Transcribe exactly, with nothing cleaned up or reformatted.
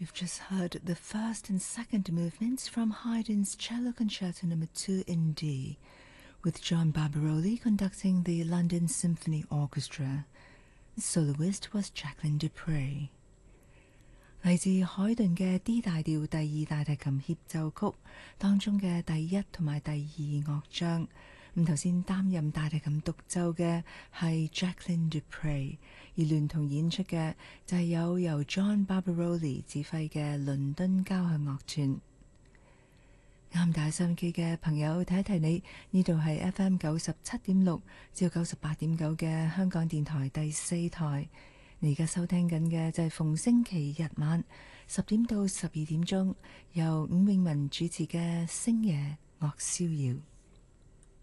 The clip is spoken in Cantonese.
You've just heard the first and second movements from Haydn's Cello Concerto number two in D, with John Barbaroli conducting the London Symphony Orchestra. The soloist was Jacqueline du Pré。嚟自海頓嘅 D 大調第二大提琴協奏曲當中嘅第一同埋第二樂章，咁頭先擔任大提琴獨奏嘅係 Jacqueline du Pré， 而聯同演出嘅就係有由 John Barbaroli 指揮嘅倫敦交響樂團。啱大收音機嘅朋友睇一睇你，呢度係 F M 九十七點六至九十八點九嘅香港電台第四台。你而家收聽緊嘅就係逢星期日晚十點到十二點鐘，由伍詠文主持嘅星夜樂逍遙。